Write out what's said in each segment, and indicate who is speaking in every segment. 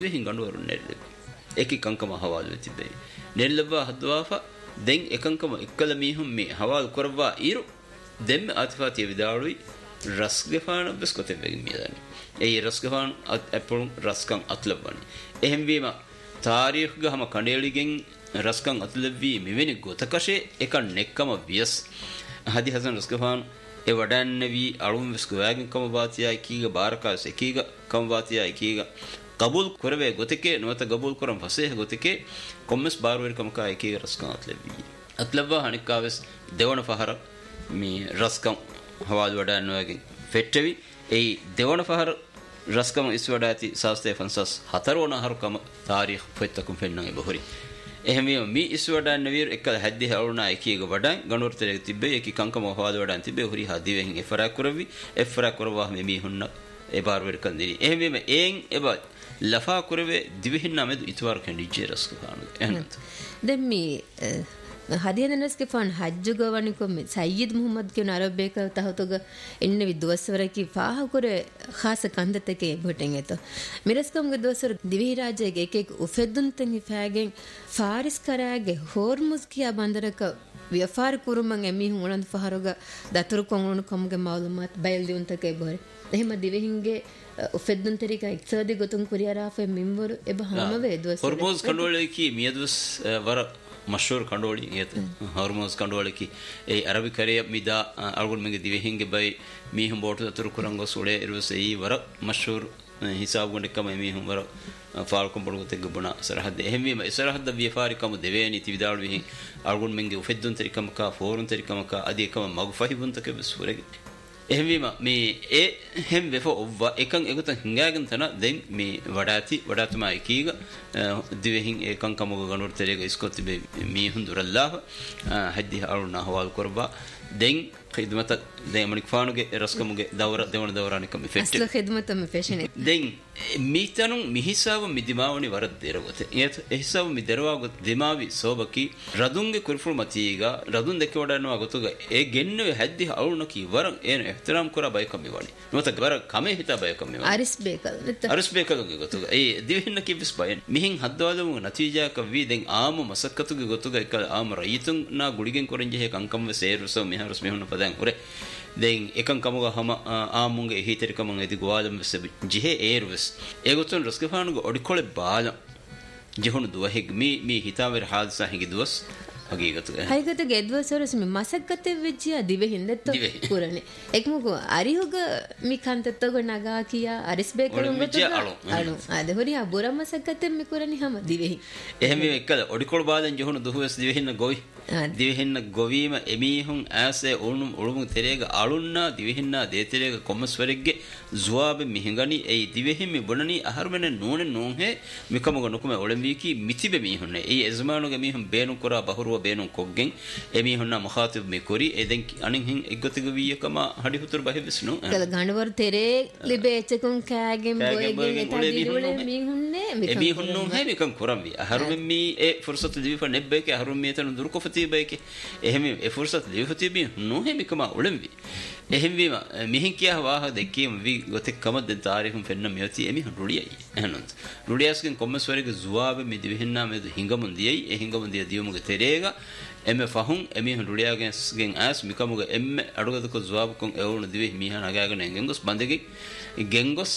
Speaker 1: ಹಿಂಗಂಡು ನೆರಳು ಏಕಿ ಕಂಕಮ ಹವಾಲು ತಿದ್ದೆ ನೆರಳವ ಹದ್ವಾಫ ದೆಂ ಏಕಂಕಮ ಇಕ್ಕಲ ಮೀಹುಂ ಮಿ ಹವಾಲು ಕೊರವಾ ಇರು ದೆಂ ಆತಿಫಾತಿಯ ವಿದಾಳುಯಿ ರಸ್ಗಫಾನ ಬಿಸ್ಕೊತೆ ಬೆಗಿ ಮೀದಾನೆ ඒ රස්ගෆාන අපුණු රස්කම් අත්ලබ්වනි එහෙම වීම තාරීඛ්ග හම කණ්ඩේලිගෙන් රස්කම් අත්ලබ්වී මෙවැනි ගොතකෂේ එක නෙක්කම වියස් හදි හසන් රස්ගෆාන ඒ වඩන්නේ අලුම් විස්කවාගෙන් කම වාතියයි කීග බාරකාස් එකීග කම වාතියයි කීග කබුල් කරවේ ගොතකේ නොත කබුල් කරම් ෆසේ ගොතකේ කොම්මස් බාරවර කමකා එකීග රස්කම් අත්ලබ්වා හනිකාවස් දෙවන පහර මේ රස්කම් හවාල් වඩන්නවගෙන් ෆෙට්ටවි ඒ දෙවන පහර රස්කම ඉස්වඩාති සාස්තේ ෆන්සස් හතරවන හරුකම තාරීඛ් ෆෙත්තකුම් ෆෙන්නගේ බොහරි එහෙම මේ ඉස්වඩාන්න වීර එකල හැද්දි හවුනා එකීග වඩන් ගණුර්තරේ තිබ්බේ එකී කංකම හවාද වඩන් තිබ්බේ හොරි හදිවෙන් එෆරා කරවි එෆරා කරවා මේ හුන්න ඒ බාරවර කන්දිරි එහෙම එන් එබ ලෆා කරවේ දිවෙහින්න මෙදු ඉතවර කන්ඩිජේ රස්ක කානු එහෙනත්
Speaker 2: දැන් මේ ಹದಿಯನಸ್ಗೆ ಫಾನ್ ಹಜ್ಜುಗವನಿಕೊಮ್ಮೆ ಸಯ್ಯದ್ ಮುಹಮ್ಮದ್ ಕೆ ಅರಬೇಕ ತಹತುಗ ಎನ್ನೆ ವಿದ್ವಸ್ವರಕಿ ಫಾಹ ಕೊರೆ ಖಾಸ ಕಂದತಕೆ ಭಟೆಂಗೆತ ಮಿರಸ್ಕಮ್ಗೆ ದೋಸರ ದಿವಿರಾಜೆಗೆ ಏಕೆಕ್ ಉಫೆದ್ದುಂತಂಗಿ ಫ್ಯಾಗೆನ್ ಫಾರಿಸ್ ಕರಾಗೆ ಹೋರ್ಮುಸ್ ಕಿಯ ಬಂದರಕ ವ್ಯಾಪಾರ ಕುರುಮಂಗ್ ಎಮ್ಮಿ ಹುಣಂದ್ ಫಹರುಗ ದತುರು ಕೊಂಗುಣು ಕಮ್ಗೆ ಮಾಲೂಮಾತ್ ಬಯಲ್ದಿ ಉಂತಕೆ ಬೋರೆ එහෙම දිවෙහින්ගේ උෆෙද්දුන් තරික එක්සාදී ගොතුන් කුරියාරාෆෙ මින්වරු එබ හැමවේ දවස්
Speaker 1: හොර්මෝස් කණ්ඩෝලේකි මියදුස් වර මෂූර් කණ්ඩෝලි යත හොර්මෝස් කණ්ඩෝලේකි ඒ අරබි කරිය මිදා අල්ගොන් මෙගේ දිවෙහින්ගේ බයි මීහම් බෝටු දතුරු කුරංගෝ සුලේ ඉරුසෙයි වර මෂූර් හිසාබ් ගොන්ඩකම මීහම් වර ෆාල්කොම් බොලුතේ ගබුණා සරහද එහෙම සරහද විෆාරිකම දෙවේනි තිවිදාළු විහින් අල්ගොන් මෙගේ උෆෙද්දුන් තරිකම කා ෆෝරුන් තරිකම කා අදීකම මගු ෆහිබුන් තක බසුරෙගි එහෙම මේ ඒ හැම් වෙෆෝ ඔව්වා එකන් එගොතන් හිඟාගෙන තන දැන් මේ වඩාතුමා එකීග දිවෙහින් ඒකන් කමග ගනුර තෙරේග ඉස්කොත් බේ මේ හුඳුරල්ලාහ හද්දි අරුණා හවල් කරබා දැන් ඛිදමත දැන් මනික් ෆානුගේ රස්කමුගේ දවර දෙවන දවරානිකම ෆෙට්
Speaker 2: අස්ල ඛිදමතම ෆැෂන්
Speaker 1: දැන් මීතනු මිහිසාව මිදිමාවනි වරද දෙරගොත ඒත් එහිසාව මිදරවාග දෙමාවි සෝබකි රදුන්ගේ කුර්ෆුල් මතීග රදුන් දෙක වඩනවා ගොතුග ඒ ගෙන්නේ හැද්දි අරුණකි වරන් එන එහතරම් කරා බයිකම් මෙවනි නොත වර කමේ හිතා බයිකම් මෙවනි අරිස් බේකල්ගේ ගොතුග ඒ දිවෙන්න කිවිස් බයන් මිහින් හද්දවලමු නතිජාක වී දැන් ආම මසක්කතුගේ ගොතුග එක ආම රයිතුන් නා ගුඩිගෙන් කොරෙන්ජේ කංකම් වෙසේරුස මෙහරස් මෙහුන පදන් උරේ දැන් එකන් කමුග හම ආමුගේ හිතරිකම එදි ගෝවාදම් වෙස ජිහෙ ඒර්වස් ඒගොතුන් රස්කෆානුගේ ඔඩිකොලේ බාල ජෙහුණු දුවහෙග් මේ හිතාවර හාදසා හිඟි දුවස් අගීගතු
Speaker 2: හයිගත ගෙද්වසරස් මේ මසක්කතේ වෙච්චිය දිවෙ හින්දෙත් පුරනේ එක්මුකෝ අරිහුග මිකන්තතග නගා කියා අරිස් බේකලුන්ගත අලු ආද හොරියා බුර මසක්කතේ මේ කුරණි හැම දිවෙහි
Speaker 1: එහෙම එක්කල ඔඩිකොල බාලෙන් ජෙහුණු දුවස් දිවෙහින්න ගොයි දිවෙහින්න ගොවීම එමීහුන් ආසේ උළුමු තෙරේග අලුන්නා දිවෙහින්නා දේතෙරේග කොමස්වරෙග්ගේ ජුවාබ මිහිඟනි ඒ දිවෙහින් මේ බොණනි අහර්මන නෝනේ නෝහේ මිකමග නුකුම ඔලෙම්බීකි මිතිබෙ මිහුන්නේ ඒ එස්මානුගේ මිහුන් බේනු කරා බහරුව බේනු කොග්ගෙන් එමි හොන්න මහාතිබ් මේ කොරි එදෙන් අනින් හින් එක්ගතිග වියකම හඩි හුතුර බහෙ විස්නු
Speaker 2: කල ගණවර තෙරේ ලිබේචකුන් කෑගෙන් බොයගෙන් එතදිරුලේ මිහුන්නේ
Speaker 1: එමි හොන්නෝ හැම එකම් කරම්වි අහරුම් මි ඒ ෆුර්සත් දිවිෆ නෙබ්බේක අහරුම් මි තන දුරු කොෆති බේක එහෙම ඒ ෆුර්සත් දිවිෆති බි නෝ හැමිකම උලම්වි එහෙම වීම මිහින් කියා වාහ දෙකීම වි ගොතෙක් කම දෙ තාරිහුම් ෆෙන්න මෙති එමි රුලියයි එහෙනොත් රුලියස්ගෙන් කොම්මස්වරේක ජුවාබ මි දිවිහින්නා මෙ හිඟමුන් දියයි ඒ හිඟමුන් දිය දියමුගේ තෙරේග එමෙ ෆහුන් එමි රුලියාගෙන් ආස් මිකමුගේ එම්මෙ අඩුගදක ජුවාබකුන් එවුණු දිවි මිහන අගාගෙන ගෙන්ගොස් බන්දෙකි ගෙන්ගොස්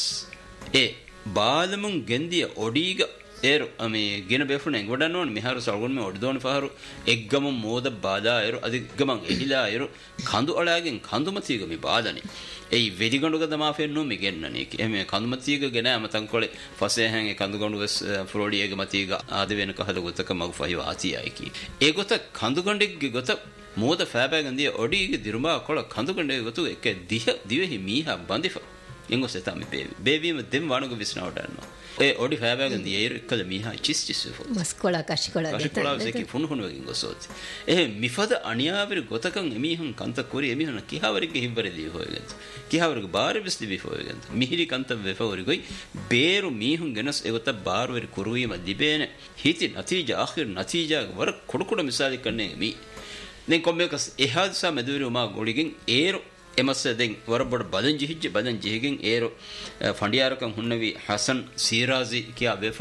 Speaker 1: ඒ බාලමුන් ගෙන්දිය ඔඩීග ඒරු මේ ගෙන බෙෆුණෙන් ගොඩනවන මිහාරු සල්ගොන් මේ ඔඩදෝන පහරු එක්ගම මෝද බාදා ඒරු අදිගමන් එහිලා ඒරු කඳු අලාගෙන් කඳුමතිග මේ බාදනි ඒ වෙදිගඬුක තමා ෆෙන්නු මේ ගෙන්නනේ එමෙ කඳුමතිග ගෙන අමතන් කොලේ ෆසේ හැ ඒ කඳුගඬු වෙස් ෆ්ලෝඩියගේ මතිග ආද වෙන කහද ගොතක මග ෆහිව ආතියයි කි ඒ ගොත කඳුගඬෙක්ගේ ගොත මෝද ෆෑබෑගෙන් දිය ඔඩීගේ දිරුමා කොල කඳුගඬේ ගොතු එක දිවෙහි මීහා බඳිෆ එංගොස් එතමි බේවීම දෙම් වණුග විස්නවඩන්නවා ඒ ඔඩි ෆෑබෑගෙන් දිය ඒරු එක්කල මීහා චිස් ෆෝ
Speaker 2: මස්කොලා කෂිකොලා
Speaker 1: කෂිකොලා වෙකි ෆුන් වගෙන් ගොසෝති එහෙ මිෆද අනියාවිර ගොතකන් එමිහුන් කන්ත කොරි එමිහුන කිහවරිගේ හිම්බරදී හොයගෙන් කිහවරිගේ බාර විස් දිවි හොයගෙන් මිහිරි කන්ත වෙෆවරි ගොයි බේරු මීහුන් ගෙනස් එගොත බාරවරි කුරුවීම දිබේන හිති නතිජා ආඛිර නතිජා වර කොඩකොඩ මිසාලි කන්නේ මී දැන් කොම්මකස් එහාදසා මෙදුරු මා ගොඩිගෙන් ඒරු එමස්ස දැන් වරබඩ බදන් ජිහිජ්ජ බදන් ජිහිගෙන් ඒරු ෆණ්ඩියාරකන් හුන්නවි හසන් සීරාසි කියා